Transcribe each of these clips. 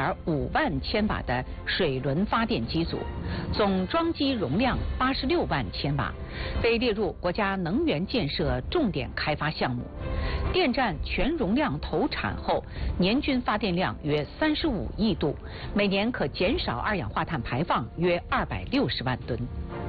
1.5万千瓦的水轮发电机组，总装机容量86万千瓦，被列入国家能源建设重点开发项目。电站全容量投产后，年均发电量约35亿度，每年可减少二氧化碳排放约260万吨。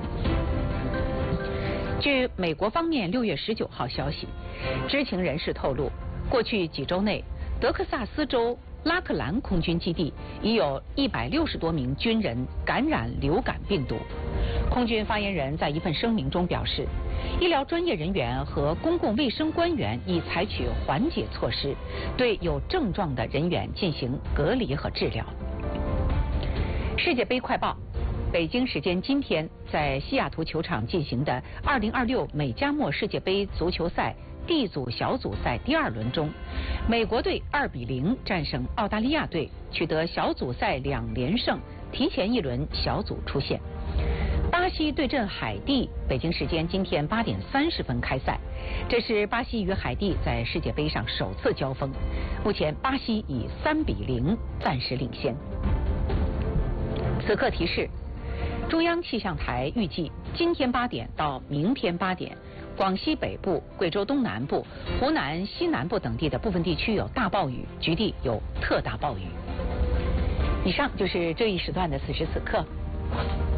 据美国方面6月19号消息，知情人士透露，过去几周内，德克萨斯州拉克兰空军基地已有160多名军人感染流感病毒。空军发言人在一份声明中表示，医疗专业人员和公共卫生官员已采取缓解措施，对有症状的人员进行隔离和治疗。世界杯快报。北京时间今天，在西雅图球场进行的2026美加墨世界杯足球赛 D 组小组赛第2轮中，美国队2比0战胜澳大利亚队，取得小组赛2连胜，提前一轮小组出线。巴西对阵海地，北京时间今天8点30分开赛，这是巴西与海地在世界杯上首次交锋。目前巴西以3比0暂时领先。此刻提示。中央气象台预计，今天8点到明天8点，广西北部、贵州东南部、湖南西南部等地的部分地区有大暴雨，局地有特大暴雨。以上就是这一时段的此时此刻。